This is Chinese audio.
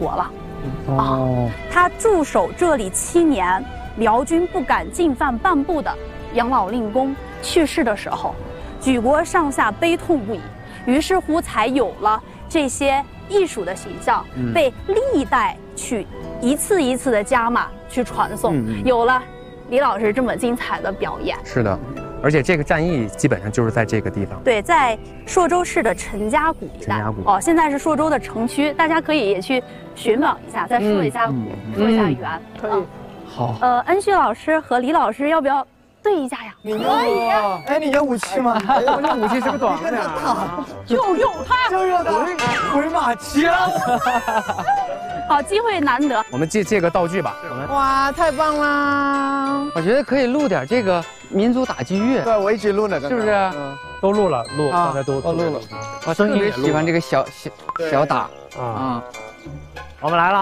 国了。他驻守这里7年，辽军不敢进犯半步的杨老令公去世的时候，举国上下悲痛不已，于是乎才有了这些艺术的形象，被历代去一次一次的加码去传颂，有了李老师这么精彩的表演。 是的，而且这个战役基本上就是在这个地方。 对，在朔州市的陈家谷一带。哦，现在是朔州的城区，大家可以也去寻访一下，再说一下谷，说一下园。 可以。 好。 恩旭老师和李老师要不要对一下呀？ 可以呀。哎，你有武器吗？ 我这武器是不是短了点？ 就用它， 就用它，回马枪。 好，机会难得， 我们借个道具吧。 哇，太棒啦！ 我觉得可以录点这个民族打击乐。 对，我一直录呢， 是不是？ 都录了，刚才都录了。 我特别喜欢这个小打啊。我们来了